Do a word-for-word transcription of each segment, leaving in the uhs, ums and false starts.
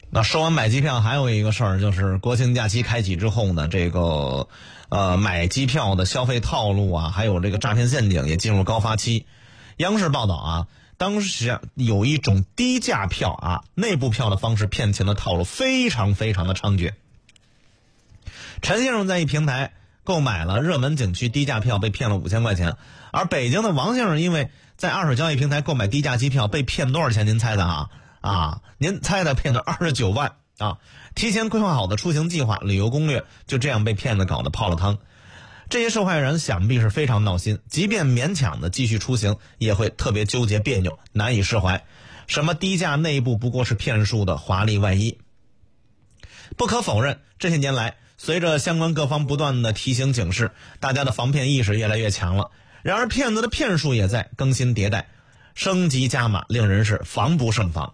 那说完买机票，还有一个事儿，就是国庆假期开启之后呢，这个呃买机票的消费套路啊，还有这个诈骗陷阱也进入高发期。央视报道啊，当时有一种低价票啊，内部票的方式骗钱的套路非常非常的猖獗。陈先生在一平台购买了热门景区低价票，被骗了五千块钱。而北京的王先生因为在二手交易平台购买低价机票，被骗多少钱？您猜的啊？啊，您猜的，骗了二十九万啊！提前规划好的出行计划、旅游攻略，就这样被骗子搞得泡了汤。这些受害人想必是非常闹心，即便勉强的继续出行，也会特别纠结别扭，难以释怀。什么低价内部不过是骗术的华丽外衣。不可否认，这些年来，随着相关各方不断的提醒警示，大家的防骗意识越来越强了。然而骗子的骗术也在更新迭代，升级加码，令人是防不胜防。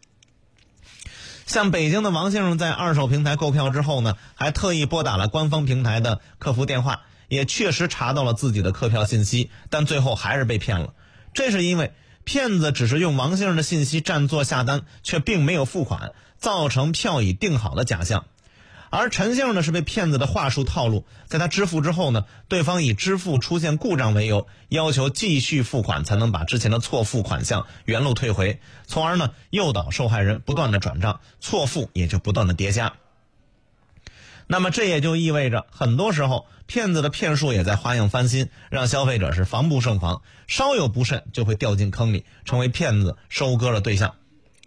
像北京的王先生在二手平台购票之后呢，还特意拨打了官方平台的客服电话，也确实查到了自己的客票信息，但最后还是被骗了。这是因为骗子只是用王先生的信息占座下单，却并没有付款，造成票已订好的假象。而陈先生呢，是被骗子的话术套路，在他支付之后呢，对方以支付出现故障为由，要求继续付款才能把之前的错付款项原路退回，从而呢诱导受害人不断的转账，错付也就不断的叠加。那么这也就意味着，很多时候骗子的骗术也在花样翻新，让消费者是防不胜防，稍有不慎就会掉进坑里，成为骗子收割的对象。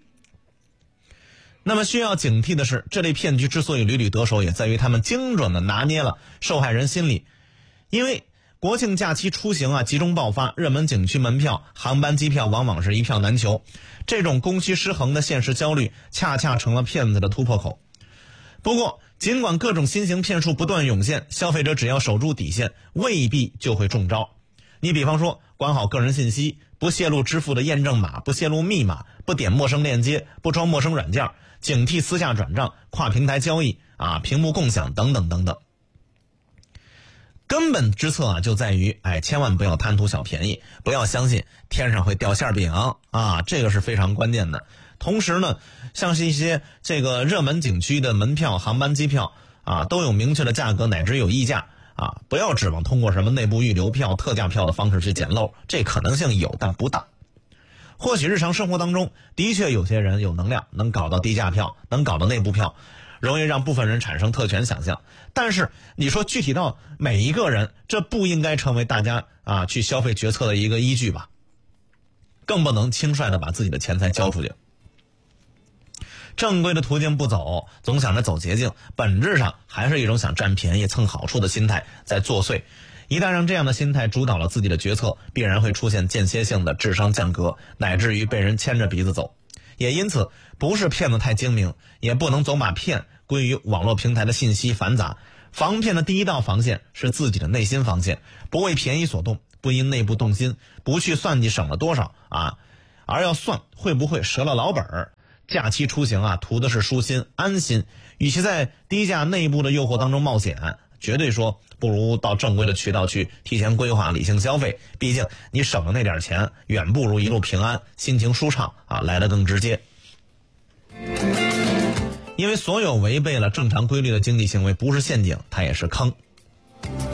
那么需要警惕的是，这类骗局之所以屡屡得手，也在于他们精准的拿捏了受害人心理。因为国庆假期出行啊集中爆发，热门景区门票、航班机票往往是一票难求，这种供需失衡的现实焦虑，恰恰成了骗子的突破口。不过，尽管各种新型骗术不断涌现，消费者只要守住底线，未必就会中招。你比方说，管好个人信息，不泄露支付的验证码，不泄露密码，不点陌生链接，不装陌生软件，警惕私下转账、跨平台交易啊、屏幕共享等等等等。根本之策啊，就在于哎，千万不要贪图小便宜，不要相信天上会掉馅饼啊，这个是非常关键的。同时呢，像是一些这个热门景区的门票、航班机票啊，都有明确的价格，乃至有溢价啊，不要指望通过什么内部预留票、特价票的方式去捡漏，这可能性有但不大。或许日常生活当中的确有些人有能量，能搞到低价票，能搞到内部票，容易让部分人产生特权想象。但是你说具体到每一个人，这不应该成为大家啊去消费决策的一个依据吧？更不能轻率的把自己的钱财交出去。正规的途径不走，总想着走捷径，本质上还是一种想占便宜蹭好处的心态在作祟。一旦让这样的心态主导了自己的决策，必然会出现间歇性的智商降格，乃至于被人牵着鼻子走。也因此，不是骗子太精明，也不能总把骗归于网络平台的信息繁杂。防骗的第一道防线是自己的内心防线，不为便宜所动，不因内部动心，不去算计省了多少啊，而要算会不会折了老本儿。假期出行啊，图的是舒心安心，与其在低价内部的诱惑当中冒险，绝对说不如到正规的渠道去提前规划理性消费。毕竟你省了那点钱，远不如一路平安心情舒畅啊来得更直接。因为所有违背了正常规律的经济行为，不是陷阱，它也是坑。